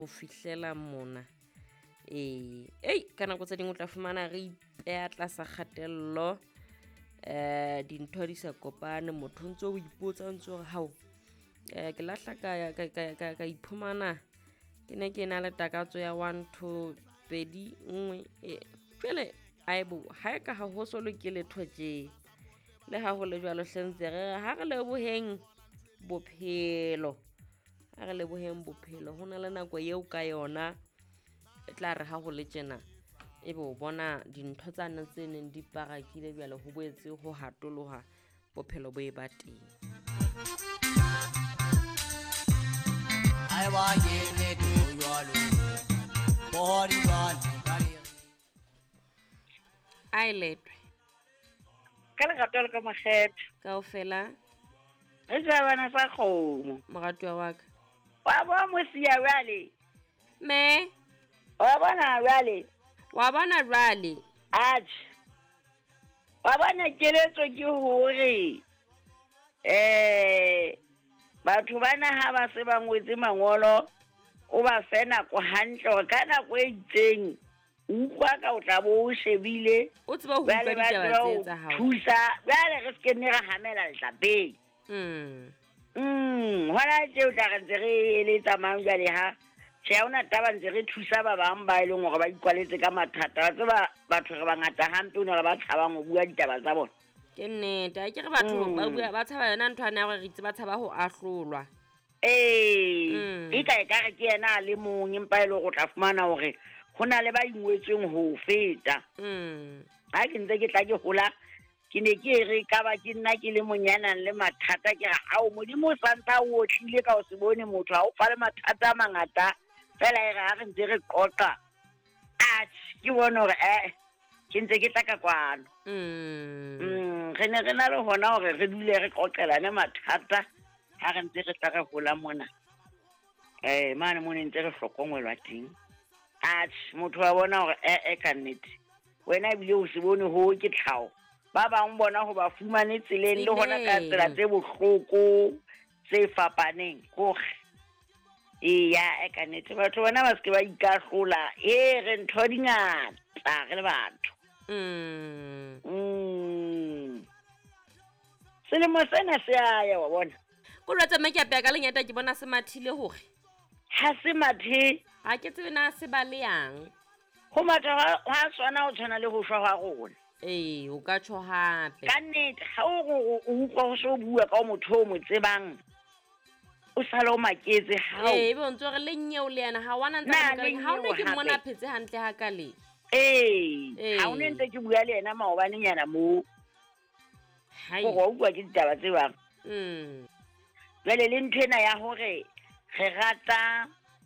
go fihlela mona ka nako tse dingwe o tla fumana re ipeya tlasa kgatello dintho di sa kopane motho ntse o ipotsa ntse gore hao ke lahla ka iphumana ke ne ke na le takatso ya 1 2 3 1 pele aibo ha ka ha ho solo ke letho tje le ha go le jalo hlentse re ha re le boheng bophelo ha re le boheng bophelo hona le nako yeo ka yona e tla re ha go le tjena ebe o bona dintho tsa nna tse neng di parakile bjale ho boetse ho hatoloha bophelo bo e ba teng I want to do your body run. ai letwe ka le gato le ka makgetho kaofela re tsa bana sa kgomo moratwa wa ka wa bo mosia jale me wa bona jale wa bona jwale atjhe wa bona keletso ke hore batho bana ha ba se ba ngwetse mangolo o ba fe nako hantle ka nako e itseng utlwa ka o tla bo o shebile o tseba ho utlwa ditaba tse tsa hao thusa jale re se ke nne ra hamela letlapeng hona tšeo tla re ntse re eletsa mang jale ha tšhe ha ona taba ntse re thusa ba bang ba e leng gore ba ikwaletse ka mathata ba tseba batho re bangata hampe o ne re ba tshabang go bua ditaba tsa bona ke nnete a ke re batho ba tshaba yona ntho ya gore re itse ba tshaba go ahlolwa e ka e kare ke yena a le mong empa e le go tla fumana gore go na le ba ingwetsweng ho feta ha ke ntse ke tla ke gola ke ne ke re ka ba ke nna ke le monyanang le mathata ke re ao modimo o santsa o otlile ka o se bone motho ha o fa le mathata a mangata fela e re ha re ntse re qoqa ke bone gore ke ntse ke tla ka kwano re ne re na le hona gore re dule re qoqelane mathata ha re ntse re tla re gola mona mane mo ne ntse re hlokomolwa teng motho wa bona gore ka nnete wena ebile o se bone ho ke tlhao ba bang bona ho ba fumane tseleng le hona ka tsela tse bohloko tse fapaneng gore ka nnete batho bona ba se ke ba ikahlola re ntho dingata re le batho selemo sena se aya wa bona ko lwa tsama ke apea ka lenyata ke bona se mathile hore ha se mathe ha ke tsebe na se ba le yang ho matha ha swana o tshwana le ho shwa ga rona o ka tsho hape ka nnete ha o utlwa ho so bua ka motho o mo tsebang o sala o maketse hao ebe o ntse re le nyeo le yana ha wana ntse ka ha ona ke mona phetse hantle ha ka le ha o ne ntse ke bua le yena maobane nyana mo go utlwa ke ditaba tse bang jwale le nthwena ya hore re rata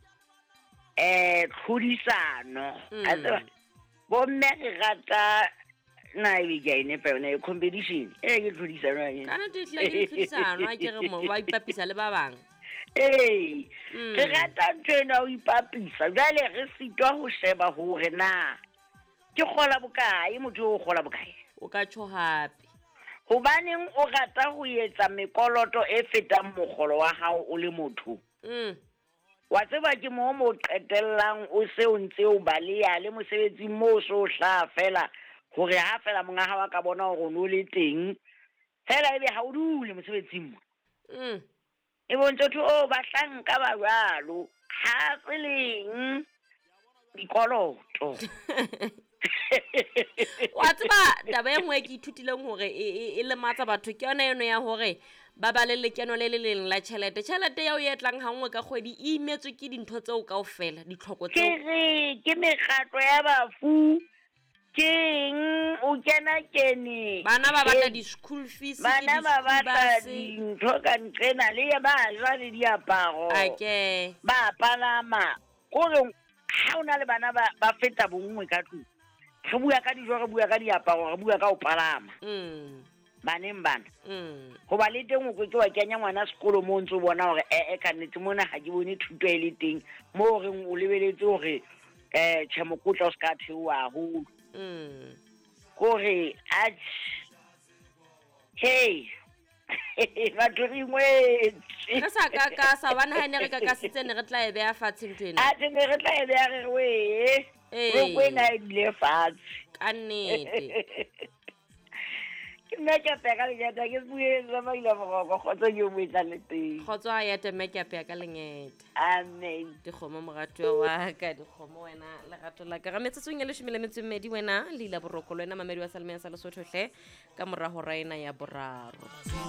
tlhodisano a tseba bomme re rata na e ke ine pa yona competition ke tlhodisano ya kana te tla ke tlhodisano a ke re mo wa ipapisa le ba bang re rata ntwena o ipapisa jwale re sitwa ho sheba hore na ke kgola bokae motho o kgola bokae o ka tsho hape hobaneng o rata ho etsa mekoloto e fetang mogolo wa hao o le motho wa tseba ke mo qetellang o se o ntse o baleya le mosebetsing mo so hla fela hore ha fela monga ha wa ka bona hore no le teng fela ebe ha o dule mosebetsing mo e bontsha o ba hlanka ba jalo ha tseleng dikoloto wa tseba taba e nngwe ke ithutileng hore e lematsa batho ke yona eno ya hore ba ba le lekeno le le leng la tšhelete ya o etlang ha nngwe ka kgwedi e imetswe ke dintho tseo kaofela ditlhoko tseo ke mekgatlo ya bafu keng o kena kene bana ba batla di-school fees bana ba batla dintho ka nqena le ba jwa le diaparo ba palama kore ha ona le bana ba feta bongwe ka tlung re bua ka dijo re bua ka diaparo re bua ka o palama baneng bana go ba le teng o ke wa kenya ngwana sekolo mo ntse o bona hore ka nnete mona ha ke bone thuto e le teng mo reng o lebeletse hore tšhemokotla o se ka theoa haholo kore batho re ingwetse re sa ka ka sa bana ha ne re ka ka setse ne re tla e beya fatshe ntwena a tse ne re tla e beya re we ro kwena ile fatshe ka nnete ke nna ke peka le jata ke bue le ba ile go khotso yo mo tla le teng khotso a ya teme ke apea ka lengete amen dikgomo morato wa ka dikgomo wena lerato la ka ga metsetsong ya 12 wena le ila boroko le wena mamedi wa Salmeng sa Lesotho hle ka morago ra ena ya boraro